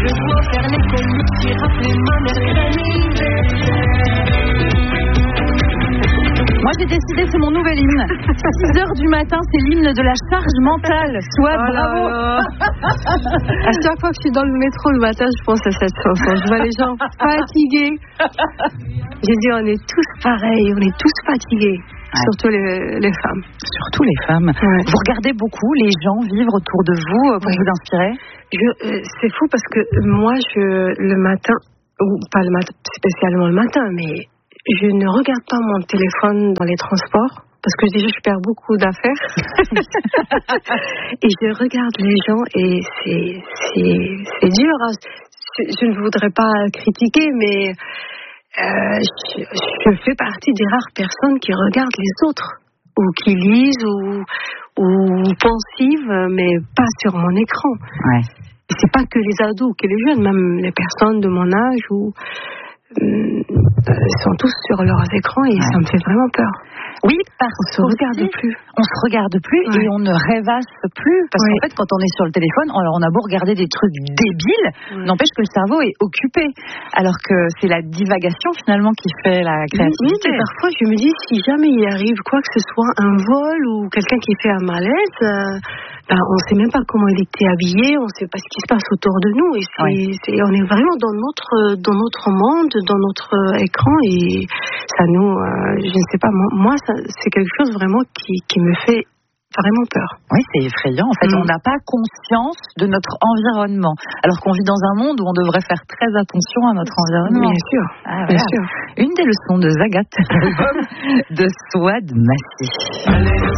Je dois faire l'école, puis rappeler ma mère et l'anniversaire. Moi j'ai décidé, c'est mon nouvel hymne. 6h du matin, c'est l'hymne de la charge mentale. Soit bravo. À chaque fois que je suis dans le métro le matin, je pense à cette chanson. Je vois les gens fatigués. J'ai dit, on est tous pareils, on est tous fatigués. Ouais. Surtout les femmes. Surtout les femmes. Ouais. Vous regardez beaucoup les gens vivre autour de vous pour vous inspirer? C'est fou parce que moi, le matin, ou pas le matin, spécialement le matin, mais je ne regarde pas mon téléphone dans les transports parce que déjà je perds beaucoup d'affaires et je regarde les gens et c'est dur. Je ne voudrais pas critiquer, mais je fais partie des rares personnes qui regardent les autres ou qui lisent ou pensives, mais pas sur mon écran. Ouais. Et c'est pas que les ados, que les jeunes, même les personnes de mon âge sont tous sur leurs écrans et ça me fait vraiment peur. Oui, parce qu'on se regarde plus et on ne rêvasse plus parce qu'en fait quand on est sur le téléphone, alors on a beau regarder des trucs débiles, n'empêche que le cerveau est occupé, alors que c'est la divagation finalement qui fait la créativité. Oui, parfois je me dis si jamais il arrive quoi que ce soit, un vol ou quelqu'un qui fait un malaise, on ne sait même pas comment il était habillé, on ne sait pas ce qui se passe autour de nous et on est vraiment dans notre monde, dans notre écran et ça nous, je ne sais pas, moi c'est quelque chose vraiment qui me fait vraiment peur. Oui, c'est effrayant. En fait, on n'a pas conscience de notre environnement, alors qu'on vit dans un monde où on devrait faire très attention à notre environnement. Bien sûr, bien sûr. Une des leçons de Zagat, l'album de Souad Massi.